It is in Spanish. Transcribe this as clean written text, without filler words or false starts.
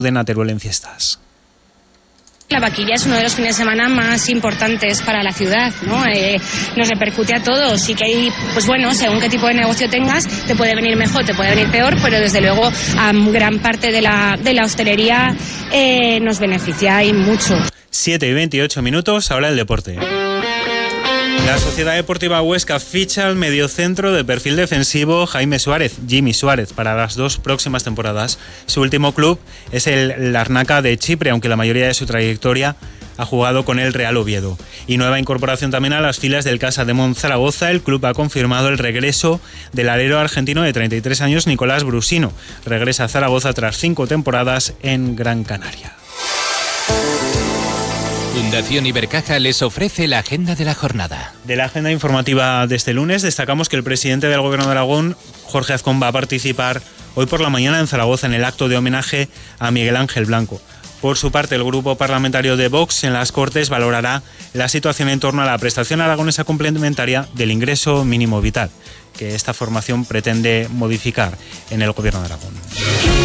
de Teruel en fiestas. La vaquilla es uno de los fines de semana más importantes para la ciudad, ¿no? Nos repercute a todos y que hay, pues bueno, según qué tipo de negocio tengas, te puede venir mejor, te puede venir peor, pero desde luego a gran parte de la hostelería nos beneficia y mucho. 7:28, ahora el deporte. La Sociedad Deportiva Huesca ficha al mediocentro de perfil defensivo Jimmy Suárez, para las 2 próximas temporadas. Su último club es el Larnaca de Chipre, aunque la mayoría de su trayectoria ha jugado con el Real Oviedo. Y nueva incorporación también a las filas del Casa de Zaragoza. El club ha confirmado el regreso del alero argentino de 33 años, Nicolás Brusino. Regresa a Zaragoza tras 5 temporadas en Gran Canaria. Fundación Ibercaja les ofrece la agenda de la jornada. De la agenda informativa de este lunes destacamos que el presidente del Gobierno de Aragón, Jorge Azcón, va a participar hoy por la mañana en Zaragoza en el acto de homenaje a Miguel Ángel Blanco. Por su parte, el grupo parlamentario de Vox en las Cortes valorará la situación en torno a la prestación aragonesa complementaria del ingreso mínimo vital, que esta formación pretende modificar en el Gobierno de Aragón.